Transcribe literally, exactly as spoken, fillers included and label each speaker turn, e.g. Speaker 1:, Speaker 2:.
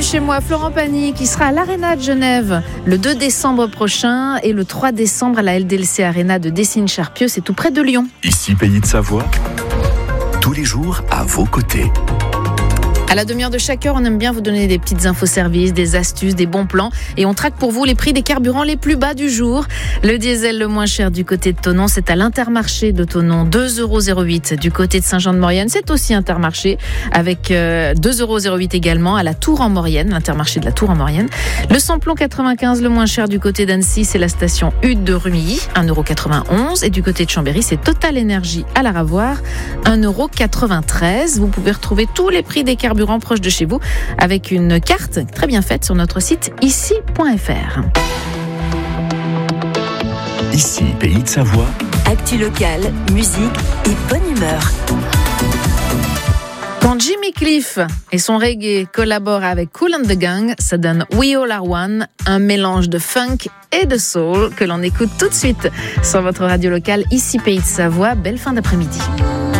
Speaker 1: chez moi, Florent Pagny, qui sera à l'Arena de Genève le deux décembre prochain et le trois décembre à la L D L C Arena de Dessines-Charpieu, c'est tout près de Lyon.
Speaker 2: Ici, Pays de Savoie, tous les jours à vos côtés.
Speaker 1: À la demi-heure de chaque heure, on aime bien vous donner des petites infos-services, des astuces, des bons plans. Et on traque pour vous les prix des carburants les plus bas du jour. Le diesel le moins cher du côté de Thonon, c'est à l'Intermarché de Thonon, deux euros zéro huit. Du côté de Saint-Jean-de-Maurienne, c'est aussi Intermarché, avec euh, deux euros zéro huit également à la Tour en Maurienne, l'Intermarché de la Tour en Maurienne. Le samplon quatre-vingt-quinze, le moins cher du côté d'Annecy, c'est la station Hude de Rumilly, un euro quatre-vingt-onze. Et du côté de Chambéry, c'est Total Énergie à la Ravoire, un euro quatre-vingt-treize. Vous pouvez retrouver tous les prix des carburants proche de chez vous avec une carte très bien faite sur notre site ici point f r.
Speaker 2: Ici, Pays de Savoie.
Speaker 3: Actu locale, musique et bonne humeur.
Speaker 1: Quand Jimmy Cliff et son reggae collaborent avec Kool and the Gang, ça donne We All Are One, un mélange de funk et de soul que l'on écoute tout de suite sur votre radio locale ici Pays de Savoie. Belle fin d'après-midi.